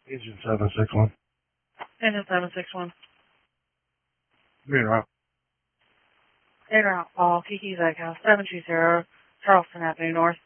Agent 761. Agent 761. Meanwhile. Air Paul, Kiki's Egg House, 720, Charleston Avenue North.